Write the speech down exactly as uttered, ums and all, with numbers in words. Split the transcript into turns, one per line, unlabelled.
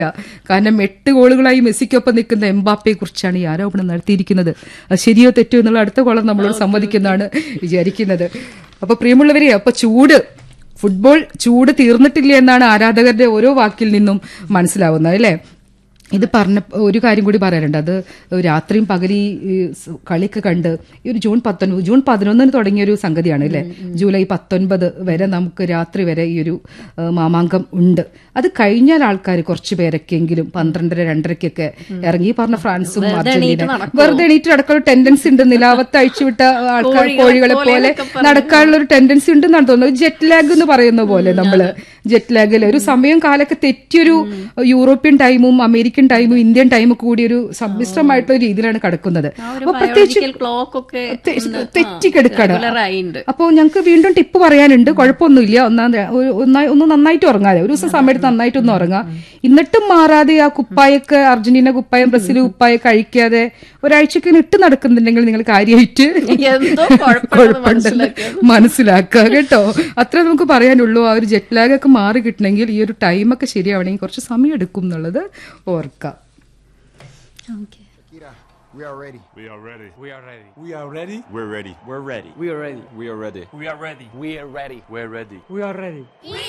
കാരണം എട്ട് ഗോളുകളായി മെസ്സിക്കൊപ്പം നിൽക്കുന്ന എംബാപ്പയെ കുറിച്ചാണ് ഈ ആരോപണം നടത്തിയിരിക്കുന്നത്. അത് ശരിയോ തെറ്റോ എന്നുള്ള അടുത്ത കോളം നമ്മളോട് സമ്മതിക്കുന്നതാണ് വിചാരിക്കുന്നത്. അപ്പൊ പ്രിയമുള്ളവരെ, അപ്പൊ ചൂട് ഫുട്ബോൾ ചൂട് തീർന്നിട്ടില്ല എന്നാണ് ആരാധകരുടെ ഓരോ വാക്കിൽ നിന്നും മനസ്സിലാവുന്നത് അല്ലേ? ഇത് പറഞ്ഞ ഒരു കാര്യം കൂടി പറയാനുണ്ട്. അത് രാത്രിയും പകലി കളിയൊക്കെ കണ്ട് ഈ ഒരു ജൂൺ പത്തൊൻപത് ജൂൺ പതിനൊന്നിന് തുടങ്ങിയ ഒരു സംഗതിയാണ് അല്ലേ? ജൂലൈ പത്തൊൻപത് വരെ നമുക്ക് രാത്രി വരെ ഈ ഒരു മാമാങ്കം ഉണ്ട്. അത് കഴിഞ്ഞാൽ ആൾക്കാർ കുറച്ചു പേരൊക്കെയെങ്കിലും പന്ത്രണ്ടര രണ്ടരക്കൊക്കെ ഇറങ്ങി ഈ പറഞ്ഞ ഫ്രാൻസും അർജന്റീന വെറുതെ എണീറ്റ് നടക്കാനുള്ള ടെൻഡൻസി ഉണ്ട്. നിലാവത്ത് അഴിച്ചുവിട്ട ആൾക്കാർ കോഴികളെ പോലെ നടക്കാനുള്ള ഒരു ടെൻഡൻസി ഉണ്ടെന്നാണ് തോന്നുന്നത്. ജെറ്റ് ലാഗ് എന്ന് പറയുന്ന പോലെ നമ്മള് ജെറ്റ് ലാഗിൽ ഒരു സമയം കാലൊക്കെ തെറ്റിയൊരു യൂറോപ്യൻ ടൈമും അമേരിക്കൻ ടൈമും ഇന്ത്യൻ ടൈമും കൂടി ഒരു സമ്മിശ്രമായിട്ടുള്ള രീതിയിലാണ് കിടക്കുന്നത്. അപ്പൊ പ്രത്യേകിച്ച് തെറ്റിക്കെടുക്കാണ്. അപ്പൊ ഞങ്ങൾക്ക് വീണ്ടും ടിപ്പ് പറയാനുണ്ട്. കുഴപ്പമൊന്നുമില്ല, ഒന്നാം ഒന്നായി ഒന്ന് നന്നായിട്ട് ഉറങ്ങാതെ ഒരു ദിവസം സമയത്ത് നന്നായിട്ടൊന്നും ഉറങ്ങാം. എന്നിട്ടും മാറാതെ ആ കുപ്പായൊക്കെ അർജന്റീന കുപ്പായം ബ്രസീൽ കുപ്പായം കഴിക്കാതെ ഒരാഴ്ചക്ക് ഇട്ട് നടക്കുന്നുണ്ടെങ്കിൽ നിങ്ങൾ കാര്യമായിട്ട് മനസ്സിലാക്കുക കേട്ടോ. അത്ര നമുക്ക് പറയാനുള്ളൂ. ആ ഒരു ജെറ്റ് ലാഗ് ഒക്കെ മാറി കിട്ടണമെങ്കിൽ ഈ ഒരു ടൈമൊക്കെ ശരിയാവണമെങ്കിൽ കുറച്ച് സമയം എടുക്കും എന്നുള്ളത് ഓർക്കാം.
We are ready.
We are ready.
We are ready.
We are ready.
We're ready.
We're ready.
We are ready.
We are ready.
We are ready.
We are ready.
We're ready.
We are ready.
We